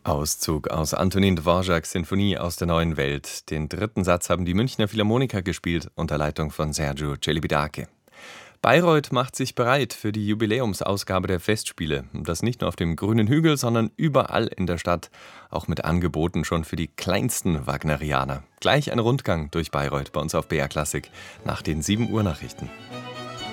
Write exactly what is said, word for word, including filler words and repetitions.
Auszug aus Antonin Dvořáks Sinfonie aus der neuen Welt. Den dritten Satz haben die Münchner Philharmoniker gespielt, unter Leitung von Sergiu Celibidache. Bayreuth macht sich bereit für die Jubiläumsausgabe der Festspiele. Und das nicht nur auf dem grünen Hügel, sondern überall in der Stadt. Auch mit Angeboten schon für die kleinsten Wagnerianer. Gleich ein Rundgang durch Bayreuth bei uns auf B R Klassik nach den sieben Uhr Nachrichten.